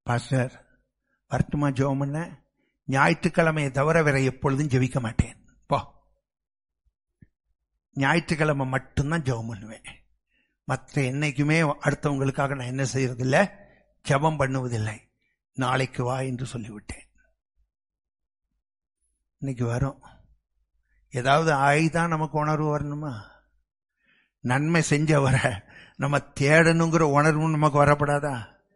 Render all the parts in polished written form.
Pastor வரட்டுமா ஜெபம் பண்ண? ஞாயிற்றுக்கிழமையை தவிர வேற எப்பொழுதும் ஜெபிக்க மாட்டேன். போ, ஞாயிற்றுக்கிழமை மட்டும்தான் ஜெபம் பண்ணுவேன். மற்ற என்னைக்குமே அடுத்தவங்களுக்காக நான் என்ன செய்யறதில்லை, ஜெபம் பண்ணுவதில்லை. நாளைக்கு வா என்று சொல்லிவிட்டேன். இன்னைக்கு வரும். ஏதாவது ஆயிதான் நமக்கு உணர்வு வரணுமா? நன்மை செஞ்ச வர நம்ம தேடணுங்கிற உணர்வு நமக்கு வரப்படாதா?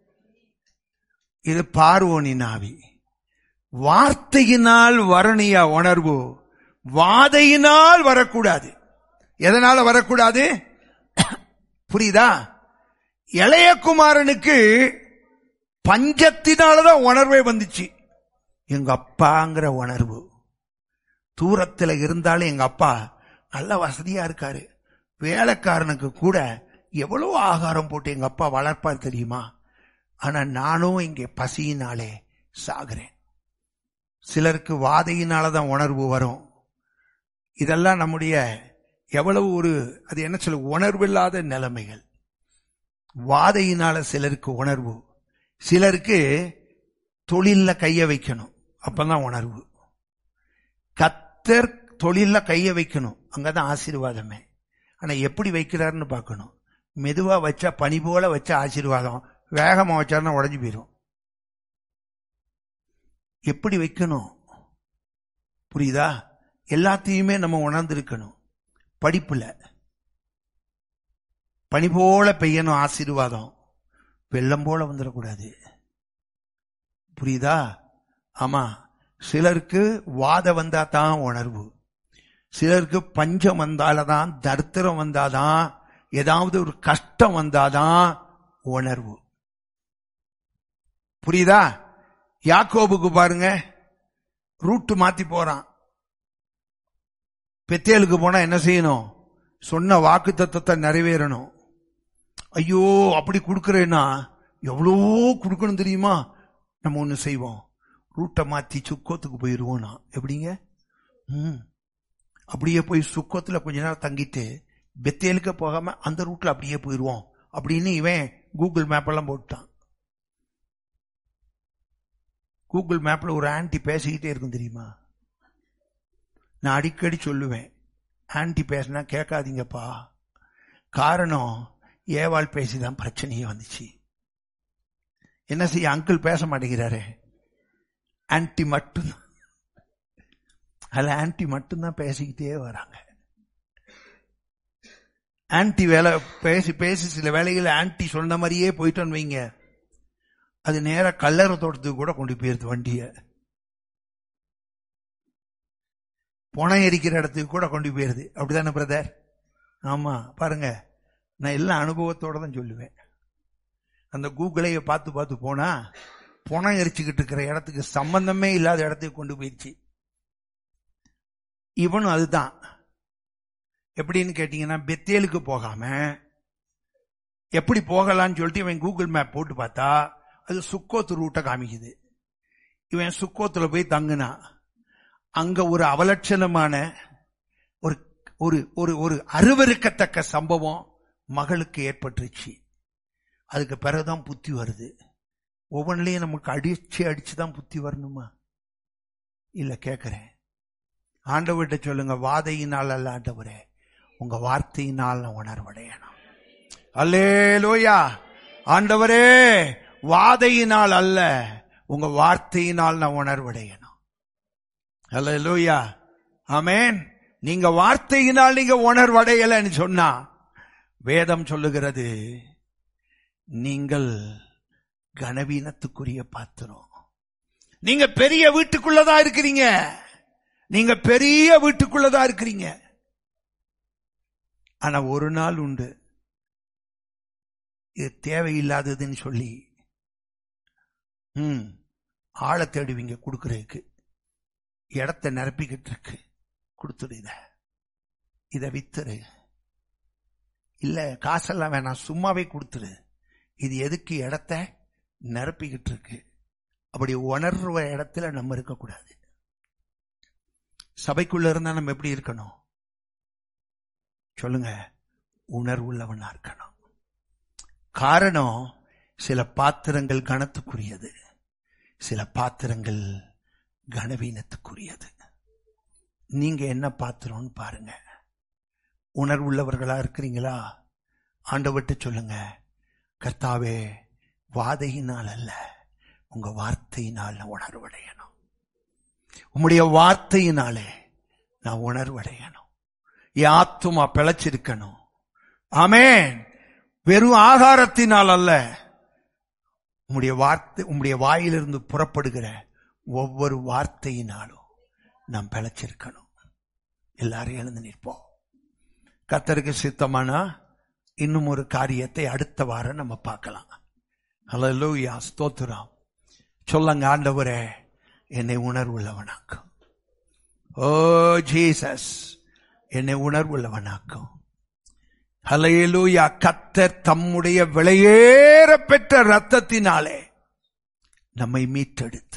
இது பார்வோனின் ஆவி. வார்த்தையினால் வரணியா உணர்வு, வாதையினால் வரக்கூடாது. எதனால வரக்கூடாது? புரியுதா? இளையகுமாரனுக்கு பஞ்சத்தினாலதான் உணர்வே வந்துச்சு. எங்க அப்பாங்கிற உணர்வு. தூரத்தில் இருந்தாலும் எங்க அப்பா நல்ல வசதியா இருக்காரு, வேலைக்காரனுக்கு கூட எவ்வளவு ஆகாரம் போட்டு எங்க அப்பா வளர்ப்பார் தெரியுமா? ஆனா நானும் இங்கே பசியினாலே சாகிறேன். சிலருக்கு வாதையினாலதான் உணர்வு வரும். இதெல்லாம் நம்முடைய எவ்வளவு ஒரு, அது என்ன சொல்ல, உணர்வில்லாத நிலைமைகள். வாதையினால சிலருக்கு உணர்வு. சிலருக்கு தொழில்ல கைய வைக்கணும், அப்பதான் உணர்வு. கர்த்தர் தொழில்ல கைய வைக்கணும், அங்கதான் ஆசீர்வாதமே. ஆனா எப்படி வைக்கிறாருன்னு பார்க்கணும். மெதுவா வச்சா, பனி போல வச்சா ஆசீர்வாதம், வேகமா வச்சாருன்னா உடஞ்சு போயிடும். எப்படி வைக்கணும் புரியுதா? எல்லாத்தையுமே நம்ம உணர்ந்திருக்கணும். படிப்புல பனி போல பெய்யணும் ஆசீர்வாதம், வெள்ளம் போல வந்துடக்கூடாது. புரியுதா? ஆமா. சிலருக்கு வாத வந்தா தான் உணர்வு, சிலருக்கு பஞ்சம் வந்தால்தான், தரித்திரம் வந்தாதான், ஏதாவது ஒரு கஷ்டம் வந்தாதான் உணர்வு. புரியுதா? யாக்கோபுக்கு பாருங்க, ரூட்டு மாத்தி போறான். பெத்தேலுக்கு போனா என்ன செய்யணும்? சொன்ன வாக்கு தத்தத்தை நிறைவேறணும். ஐயோ அப்படி கொடுக்கறேன்னா எவ்வளோ கொடுக்கணும் தெரியுமா? நம்ம ஒண்ணு செய்வோம், ரூட்டை மாத்தி சுக்கோத்துக்கு போயிருவோம். எப்படிங்க? அப்படியே போய் சுக்கோத்துல கொஞ்ச நேரம் தங்கிட்டு பெத்தேலுக்கு போகாம அந்த ரூட்ல அப்படியே போயிருவோம் அப்படின்னு இவன் கூகுள் மேப் எல்லாம் போட்டான். கூகுள் மேப்ல ஒரு ஆன்டி பேசிக்கிட்டே இருக்கும் தெரியுமா? நான் அடிக்கடி சொல்லுவேன், ஆன்டி பேசினா கேட்காதீங்கப்பா. காரணம், ஏவாள் பேசிதான் பிரச்சனையே வந்துச்சு. என்ன செய்ய, அங்கிள் பேச மாட்டேங்கிறாரு, ஆன்டி மட்டும், அதுல ஆன்டி மட்டும்தான் பேசிக்கிட்டே வராங்க. ஆன்டி வேலை பேசி பேசி சில வேலைகள் ஆன்டி சொன்ன மாதிரியே போயிட்டோன்னு வைங்க, அது நேர கல்லறை தோட்டத்துக்கு கூட கொண்டு போயிருது வண்டிய. பணம் எரிக்கிற இடத்துக்கு கூட கொண்டு போயிருது. அப்படிதானே பிரதர்? ஆமா. பாருங்க, நான் எல்லாம் அனுபவத்தோட தான் சொல்லுவேன். அந்த கூகுளைய பார்த்து பார்த்து போனா பணம் எரிச்சுக்கிட்டு இருக்கிற இடத்துக்கு சம்பந்தமே இல்லாத இடத்துக்கு கொண்டு போயிடுச்சு. இவனும் அதுதான். எப்படின்னு கேட்டீங்கன்னா, பெத்தேலுக்கு போகாம எப்படி போகலான்னு சொல்லிட்டு இவன் கூகுள் மேப் போட்டு பார்த்தா அது சுக்கோத்து ரூட்டை காமிக்குது. இவன் சுக்கோத்துல போய் தங்குனா அங்க ஒரு அவலட்சணமான ஒரு ஒரு ஒரு ஒரு அருவருக்கத்தக்க சம்பவம் மகளுக்கு ஏற்பட்டுருச்சு. அதுக்கு பிறகுதான் புத்தி வருது. ஒவ்வொன்றிலையும் நமக்கு அடிச்சுதான் புத்தி வரணுமா? இல்ல. கேட்கிறேன், ஆண்டவர்கிட்ட சொல்லுங்க, வாதையினால் அல்ல ஆண்டவரே, உங்க வார்த்தையினால் நான் உணர்வடையணும். அல்லேலூயா. ஆண்டவரே, வாதையினால் அல்ல, உங்க வார்த்தையினால் நான் உணர்வடையணும். அல்லேலூயா. ஆமென். நீங்க வார்த்தையினால் நீங்க உணர்வடையலன்னு சொன்னா, வேதம் சொல்லுகிறது நீங்கள் கனவீனத்துக்குரிய பாத்திரம். நீங்க பெரிய வீட்டுக்குள்ளதான் இருக்கிறீங்க, நீங்க பெரிய வீட்டுக்குள்ளதான் இருக்கிறீங்க. ஆனா ஒரு நாள் உண்டு, இது தேவையில்லாததுன்னு சொல்லி ஆளை தேடுவீங்க கொடுக்கறதுக்கு. இடத்தை நிரப்பிக்கிட்டு இருக்கு, கொடுத்துடு, இத வித்துரு. இல்ல காசெல்லாம் வேணாம், சும்மாவே கொடுத்துரு. இது எதுக்கு? இடத்தை நிரப்பிக்கிட்டு இருக்கு. அப்படி உணர்ற இடத்துல நம்ம இருக்கக்கூடாது. சபைக்குள்ள இருந்தா நம்ம எப்படி இருக்கணும் சொல்லுங்க? உணர்வுள்ளவனா இருக்கணும். காரணம், சில பாத்திரங்கள் கனத்துக்குரியது. சில பாத்திரங்கள் கனவீனத்துக்குரியது. நீங்க என்ன பாத்திரம்னு பாருங்க. உணர்வுள்ளவர்களா இருக்கிறீங்களா? ஆண்டவர்கிட்ட சொல்லுங்க, கர்த்தாவே, வாதையினால் அல்ல, உங்க வார்த்தையினால் நான் உணர்வடையணும். உம்முடைய வார்த்தையினாலே நான் உணர்வடையணும். என் ஆத்துமா பிழைச்சிருக்கணும். ஆமென். வெறும் ஆகாரத்தினால் அல்ல, உம்முடைய வார்த்தை, உம்முடைய வாயிலிருந்து புறப்படுகிற ஒவ்வொரு வார்த்தையினாலும் நாம் பிழைச்சிருக்கணும். எல்லாரும் எழுந்து நிற்போம். கர்த்தருக்கு சித்தமானா இன்னும் ஒரு காரியத்தை அடுத்த வாரம் நம்ம பார்க்கலாம். ஹல்லேலூயா, ஸ்தோத்திரம். சொல்லுங்க, ஆண்டவரே என்னை உணர்வுள்ளவனாக்கும். ஓ ஜீசஸ், என்னை உணர்வுள்ளவனாக்கும். ஹல்லேலூயா. கர்த்தர் தம்முடைய விலையேற பெற்ற இரத்தத்தினாலே நம்மை மீட்டெடுத்து,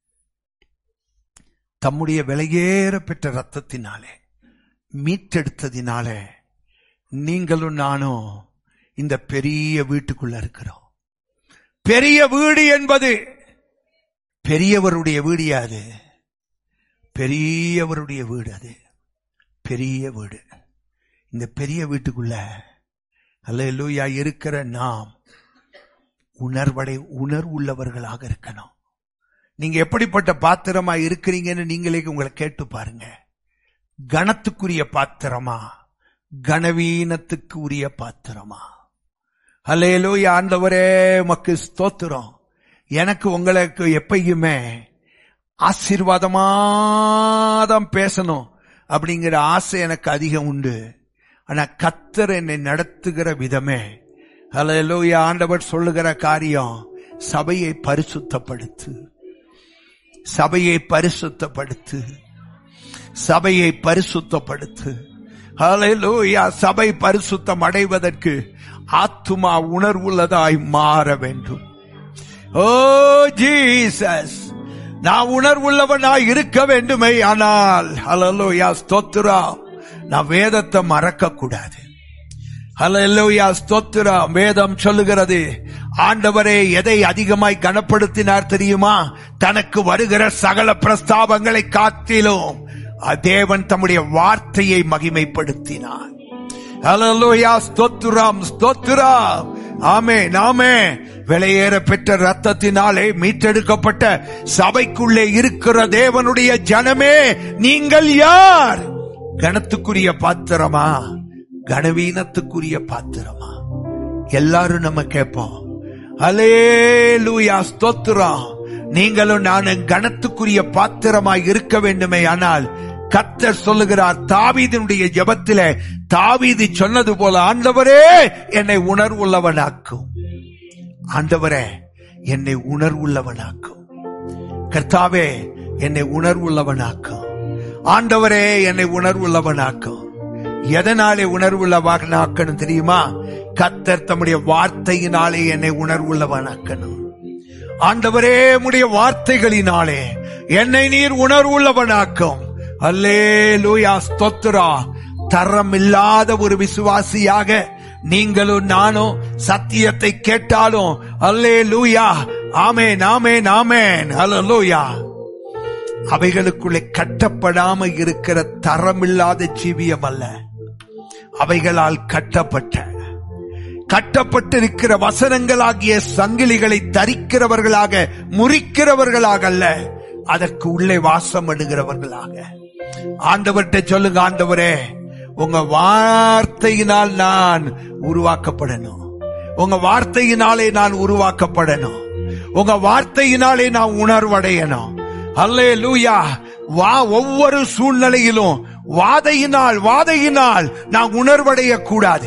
தம்முடைய விலையேற பெற்ற இரத்தத்தினாலே மீட்டெடுத்ததினாலே நீங்களும் நானும் இந்த பெரிய வீட்டுக்குள்ள இருக்கிறோம். பெரிய வீடு என்பது பெரியவருடைய வீடு. அது பெரியவருடைய வீடு. அது பெரிய வீடு. இந்த பெரிய வீட்டுக்குள்ள அல்லேலூயா இருக்கிற நாம் உணர்வுள்ளவர்களாக இருக்கணும். நீங்க எப்படிப்பட்ட பாத்திரமா இருக்கிறீங்கன்னு நீங்களே உங்களை கேட்டு பாருங்க. கனத்துக்குரிய பாத்திரமா, கனவீனத்துக்கு உரிய பாத்திரமா? அல்லேலூயா. ஆண்டவரே உமக்கு ஸ்தோத்திரம். எனக்கு உங்களுக்கு எப்பயுமே ஆசீர்வாதமாதான் பேசணும் அப்படிங்கிற ஆசை எனக்கு அதிகம் உண்டு. ஆனா கர்த்தர் என்னை நடத்துகிற விதமே, அல்லேலூயா, ஆண்டவர் சொல்லுகிற காரியம், சபையை பரிசுத்தப்படுத்து, சபையை பரிசுத்தப்படுத்து, சபையை பரிசுத்தப்படுத்து. ஹல்லேலூயா. சபை பரிசுத்தம் அடைவதற்கு ஆத்துமா உணர்வுள்ளதாய் மாற வேண்டும். ஓ ஜீசஸ், நான் உணர்வுள்ளவனாய் இருக்க வேண்டுமே. ஆனால் ஹல்லேலூயா, ஸ்தோத்திரம், நான் வேதத்தை மறக்க கூடாது. ஹல்லேலூயா, ஸ்தோத்திரம். வேதம் சொல்லுகிறது, ஆண்டவரே எதை அதிகமாய் கனப்படுத்தினார் தெரியுமா? தனக்கு வருகிற சகல பிரஸ்தாபங்களை காத்திலும் தேவன் தம்முடைய வார்த்தையை மகிமைப்படுத்தினார். ஹல்லேலூயா, ஸ்தோத்திரம், ஸ்தோத்திரம். ஆமென், ஆமென். விலையேற பெற்ற இரத்தத்தினாலே மீட்டெடுக்கப்பட்ட சபைக்குள்ளே இருக்கிற தேவனுடைய ஜனமே, நீங்கள் யார்? கனத்துக்குரிய பாத்திரமா, கனவீனத்துக்குரிய பாத்திரமா? எல்லாரும் நம்ம கேட்போம். ஹல்லேலூயா, ஸ்தோத்திரம். நீங்களும் நானும் கனத்துக்குரிய பாத்திரமாய் இருக்க வேண்டுமே. ஆனால் கர்த்தர் சொல்லுகிறார், தாவீதினுடைய ஜெபத்திலே தாவீது சொன்னது போல, ஆண்டவரே என்னை உணர்வுள்ளவனாக்கும். ஆண்டவரே என்னை உணர்வுள்ளவனாக்கும். கர்த்தாவே என்னை உணர்வுள்ளவனாக்கும். ஆண்டவரே என்னை உணர்வுள்ளவனாக்கும். எதனாலே உணர்வுள்ளவனாக்கணும் தெரியுமா? கர்த்தர் தம்முடைய வார்த்தையினாலே என்னை உணர்வுள்ளவனாக்கணும். ஆண்டவரே உம்முடைய வார்த்தைகளினாலே என்னை நீர் உணர்வுள்ளவனாக்கும். அல்லேலூயா, ஸ்தோத்திரம். தரம் இல்லாத ஒரு விசுவாசியாக நீங்களும் நானும் சத்தியத்தை கேட்டாலும், அல்லேலூயா, ஆமென், ஆமென், ஆமென், அல்லேலூயா, அவைகளுக்குள்ளே கட்டப்படாம இருக்கிற தரமில்லாத ஜீவியம் அல்ல, அவைகளால் கட்டப்பட்டிருக்கிற வசனங்களாகிய சங்கிலிகளை தரிக்கிறவர்களாக, முறிக்கிறவர்களாக அல்ல, அதற்கு உள்ளே வாசம் பண்ணுகிறவர்களாக. ஆண்டவர்கிட்ட சொல்லுங்க, ஆண்டவரே உங்க வார்த்தையினால் நான் உருவாக்கப்படணும். உங்க வார்த்தையினாலே நான் உருவாக்கப்படணும். உங்க வார்த்தையினாலே நான் உணர்வடையணும். அல்லேலூயா. ஒவ்வொரு சூழ்நிலையிலும் வாதையினால் நான் உணர்வடைய கூடாது.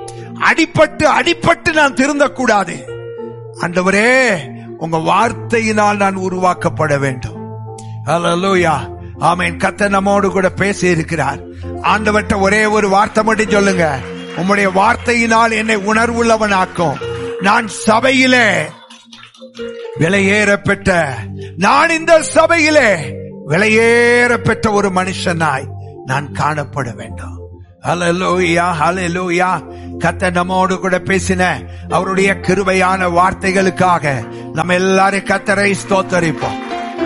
அடிபட்டு நான் திருந்தக்கூடாது. ஆண்டவரே உங்க வார்த்தையினால் நான் உருவாக்கப்பட வேண்டும். அல்லேலூயா, ஆமென். கர்த்தர் நம்மோடு கூட பேசி இருக்கிறார். ஆண்டவர்ட்ட ஒரே ஒரு வார்த்தை மட்டும் சொல்லுங்க, உம்முடைய வார்த்தையினால் என்னை உணர்வுள்ளவனாக்கும். நான் சபையிலே விலையேற பெற்ற, நான் இந்த சபையிலே விலையேற பெற்ற ஒரு மனுஷனாய் நான் காணப்பட வேண்டும். ஹல்லேலூயா, ஹல்லேலூயா. கர்த்தர் நம்மோடு கூட பேசின அவருடைய கிருபையான வார்த்தைகளுக்காக நம்ம எல்லாரும் கர்த்தரை ஸ்தோத்தரிப்போம்.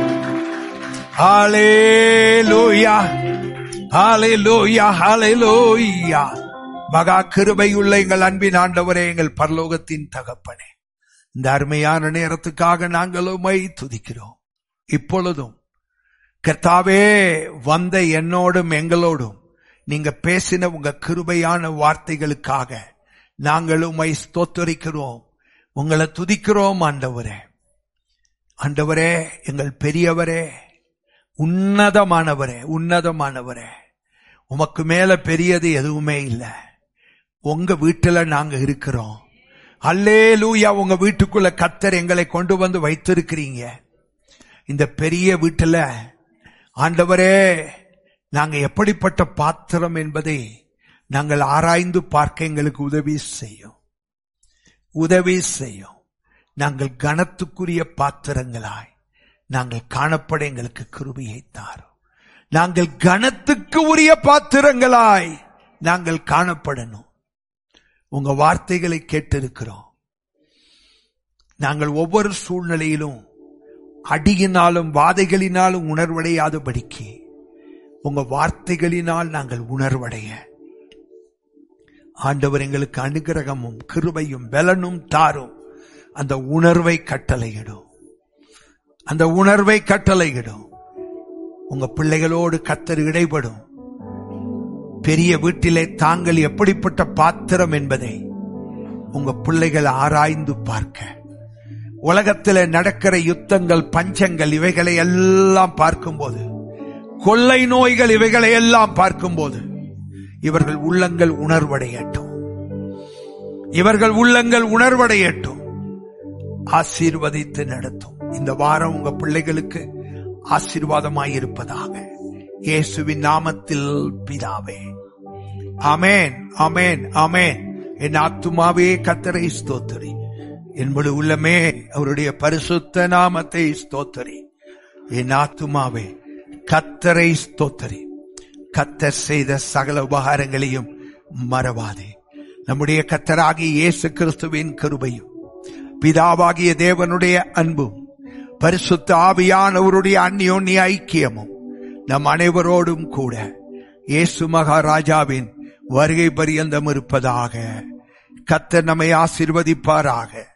ஹல்லேலூயா, ஹல்லேலூயா, ஹல்லேலூயா. மகா கிருபையுள்ள எங்கள் அன்பின் ஆண்டவரே, எங்கள் பரலோகத்தின் தகப்பனே, இந்த அருமையான நேரத்துக்காக நாங்கள் உம்மை துதிக்கிறோம். இப்பொழுதும் கர்த்தாவே, வந்த என்னோடும் எங்களோடும் நீங்க பேசின உங்க கிருபையான வார்த்தைகளுக்காக நாங்கள் உம்மை ஸ்தோத்தரிக்கிறோம், உங்களை துதிக்கிறோம். ஆண்டவரே, ஆண்டவரே, எங்கள் பெரியவரே, உன்னதமானவரே, உன்னதமானவரே, உமக்கு மேல பெரியது எதுவுமே இல்லை. உங்க வீட்டுல நாங்க இருக்கிறோம். அல்லேலூயா. உங்க வீட்டுக்குள்ள கர்த்தர் எங்களை கொண்டு வந்து வைத்திருக்கிறீங்க. இந்த பெரிய வீட்டுல ஆண்டவரே, நாங்க எப்படிப்பட்ட பாத்திரம் என்பதை நாங்கள் ஆராய்ந்து பார்க்க எங்களுக்கு உதவி செய்யும், உதவி செய்யும். நாங்கள் கனத்துக்குரிய பாத்திரங்களாய் நாங்கள் காணப்பட எங்களுக்கு கிருபையை தாரும். நாங்கள் கனத்துக்கு உரிய பாத்திரங்களாய் நாங்கள் காணப்படணும். உங்க வார்த்தைகளை கேட்டிருக்கிறோம். நாங்கள் ஒவ்வொரு சூழ்நிலையிலும் அடியினாலும் வாதைகளினாலும் உணர்வடையாதபடிக்கு உங்க வார்த்தைகளினால் நாங்கள் உணர்வடைய ஆண்டவர் எங்களுக்கு அனுகிரகமும் கிருபையும் பலனும் தாரும். அந்த உணர்வை கட்டளையிடும், அந்த உணர்வை கட்டளையிடும். உங்க பிள்ளைகளோடு கர்த்தர் இடைபடும். பெரிய வீட்டிலே தாங்கள் எப்படிப்பட்ட பாத்திரம் என்பதை உங்க பிள்ளைகள் ஆராய்ந்து பார்க்க, உலகத்தில் நடக்கிற யுத்தங்கள், பஞ்சங்கள், இவைகளை எல்லாம் பார்க்கும்போது, கொள்ளை நோய்கள், இவைகளை எல்லாம் பார்க்கும்போது இவர்கள் உள்ளங்கள் உணர்வடையட்டும், இவர்கள் உள்ளங்கள் உணர்வடையட்டும். ஆசீர்வதித்து நடத்தும். இந்த வாரம் உங்க பிள்ளைகளுக்கு ஆசீர்வாதமாயிருப்பதாக இயேசுவின் நாமத்தில் பிதாவே. ஆமென், ஆமென், ஆமென். என் ஆத்துமாவே கர்த்தரை ஸ்தோத்திரி, என் முழு உள்ளமே அவருடைய பரிசுத்த நாமத்தை ஸ்தோத்திரி. என் ஆத்துமாவே கர்த்தரை ஸ்தோத்திரி. கர்த்தர் செய்த சகல உபகாரங்களையும் மறவாதே. நம்முடைய கர்த்தராகிய இயேசு கிறிஸ்துவின் கிருபையும் பிதாவாகிய தேவனுடைய அன்பும் பரிசுத்த ஆவியானவருடைய அந்யோன்ய ஐக்கியமும் நம் அனைவரோடும் கூட இயேசு மகாராஜாவின் வருகை பரியந்தம் இருப்பதாக. கர்த்தர் நம்மை ஆசீர்வதிப்பாராக.